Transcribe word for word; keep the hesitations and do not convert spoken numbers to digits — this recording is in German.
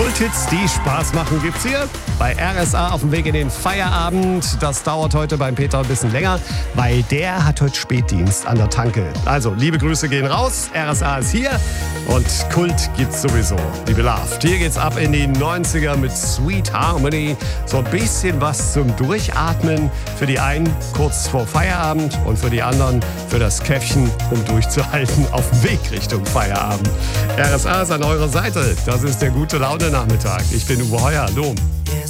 Kulthits, die Spaß machen, gibt's hier bei R S A auf dem Weg in den Feierabend. Das dauert heute beim Peter ein bisschen länger, weil der hat heute Spätdienst an der Tanke. Also, liebe Grüße gehen raus. R S A ist hier und Kult gibt's sowieso. Die Beloved. Hier geht's ab in die neunziger mit Sweet Harmony. So ein bisschen was zum Durchatmen. Für die einen kurz vor Feierabend und für die anderen für das Käffchen, um durchzuhalten auf dem Weg Richtung Feierabend. R S A ist an eurer Seite. Das ist der gute Laune Nachmittag. Ich bin Uwe Heuer. Hallo.